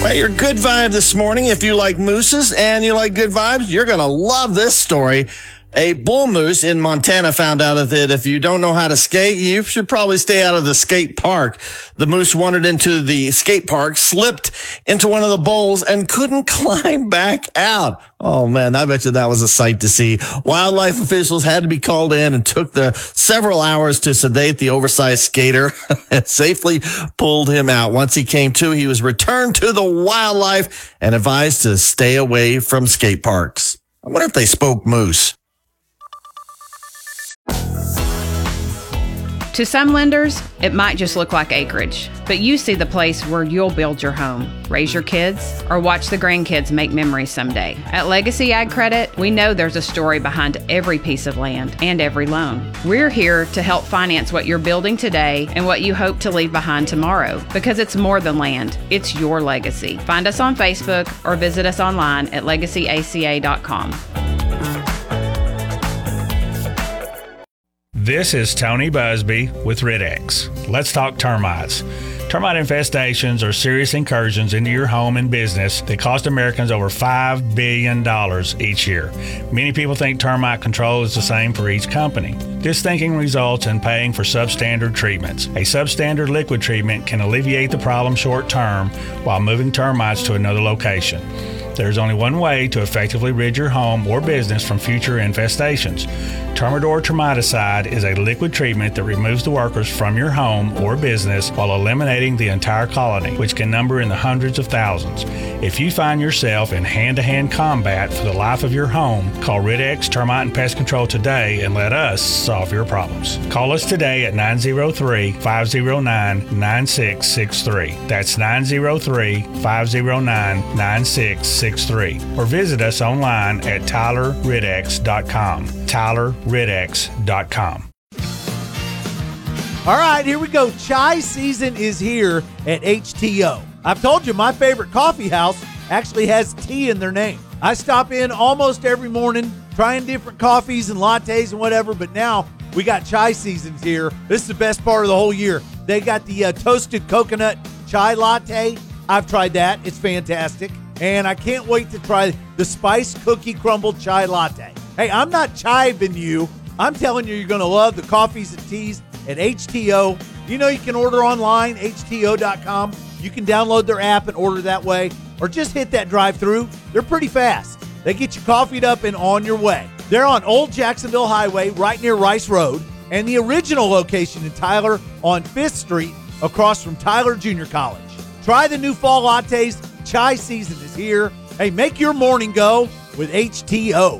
Well, your good vibe this morning, if you like mooses and you like good vibes, you're going to love this story. A bull moose in Montana found out that if you don't know how to skate, you should probably stay out of the skate park. The moose wandered into the skate park, slipped into one of the bowls, and couldn't climb back out. Oh, man, I bet you that was a sight to see. Wildlife officials had to be called in and took several hours to sedate the oversized skater and safely pulled him out. Once he came to, he was returned to the wildlife and advised to stay away from skate parks. I wonder if they spoke moose. To some lenders, it might just look like acreage, but you see the place where you'll build your home, raise your kids, or watch the grandkids make memories someday. At Legacy Ag Credit, we know there's a story behind every piece of land and every loan. We're here to help finance what you're building today and what you hope to leave behind tomorrow, because it's more than land, it's your legacy. Find us on Facebook or visit us online at legacyaca.com. This is Tony Busby with Rid-X. Let's talk termites. Termite infestations are serious incursions into your home and business that cost Americans over $5 billion each year. Many people think termite control is the same for each company. This thinking results in paying for substandard treatments. A substandard liquid treatment can alleviate the problem short term while moving termites to another location. There's only one way to effectively rid your home or business from future infestations. Termador Termiticide is a liquid treatment that removes the workers from your home or business while eliminating the entire colony, which can number in the hundreds of thousands. If you find yourself in hand-to-hand combat for the life of your home, call Rid-X Termite and Pest Control today and let us solve your problems. Call us today at 903-509-9663. That's 903-509-9663. Or visit us online at TylerRidX.com. TylerRidX.com. All right, here we go. Chai season is here at HTO. I've told you my favorite coffee house actually has tea in their name. I stop in almost every morning trying different coffees and lattes and whatever, but now we got chai seasons here. This is the best part of the whole year. They got the toasted coconut chai latte. I've tried that. It's fantastic. And I can't wait to try the spice cookie crumble chai latte. Hey, I'm not chiving you. I'm telling you, you're going to love the coffees and teas at HTO. You know you can order online, hto.com. You can download their app and order that way, or just hit that drive-thru. They're pretty fast. They get you coffeeed up and on your way. They're on Old Jacksonville Highway, right near Rice Road, and the original location in Tyler on 5th Street, across from Tyler Junior College. Try the new fall lattes. Chai season is here. Hey, make your morning go with HTO.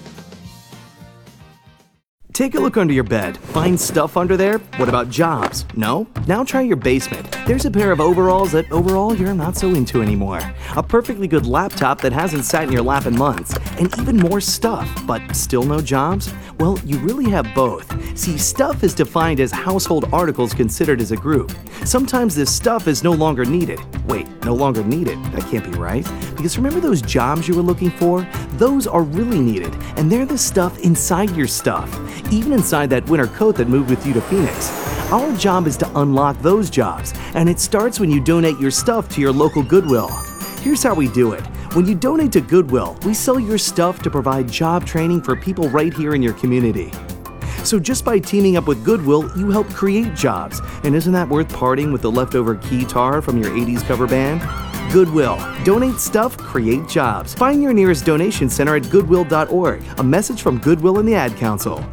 Take a look under your bed. Find stuff under there? What about jobs? No? Now try your basement. There's a pair of overalls that overall you're not so into anymore. A perfectly good laptop that hasn't sat in your lap in months. And even more stuff, but still no jobs? Well, you really have both. See, stuff is defined as household articles considered as a group. Sometimes this stuff is no longer needed. Wait, no longer needed? That can't be right. Because remember those jobs you were looking for? Those are really needed, and they're the stuff inside your stuff. Even inside that winter coat that moved with you to Phoenix. Our job is to unlock those jobs, and it starts when you donate your stuff to your local Goodwill. Here's how we do it. When you donate to Goodwill, we sell your stuff to provide job training for people right here in your community. So just by teaming up with Goodwill, you help create jobs. And isn't that worth parting with the leftover keytar from your 80s cover band? Goodwill. Donate stuff, create jobs. Find your nearest donation center at goodwill.org. A message from Goodwill and the Ad Council.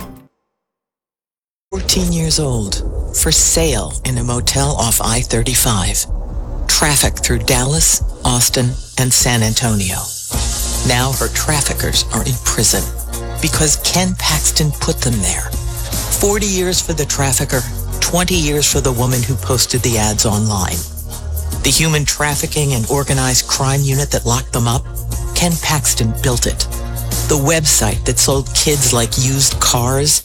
14 years old, for sale in a motel off I-35. Traffic through Dallas, Austin, and San Antonio. Now her traffickers are in prison because Ken Paxton put them there. 40 years for the trafficker, 20 years for the woman who posted the ads online. The human trafficking and organized crime unit that locked them up, Ken Paxton built it. The website that sold kids like used cars,